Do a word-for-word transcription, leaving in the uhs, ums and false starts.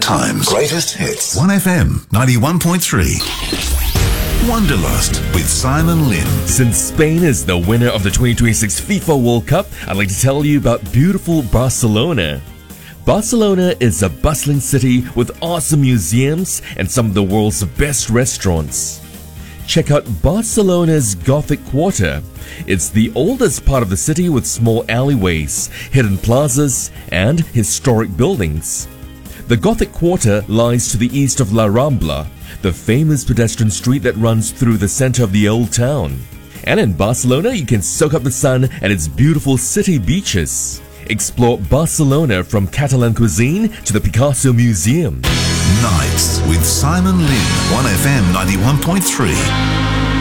times. Greatest hits. one F M ninety-one point three. Wanderlust with Simon Lim. Since Spain is the winner of the twenty twenty-six FIFA World Cup, I'd like to tell you about beautiful Barcelona. Barcelona is a bustling city with awesome museums and some of the world's best restaurants. Check out Barcelona's Gothic Quarter. It's the oldest part of the city with small alleyways, hidden plazas, and historic buildings. The Gothic Quarter lies to the east of La Rambla, the famous pedestrian street that runs through the center of the old town. And in Barcelona, you can soak up the sun at its beautiful city beaches. Explore Barcelona from Catalan cuisine to the Picasso Museum. Nights with Simon Lim. one F M ninety-one point three.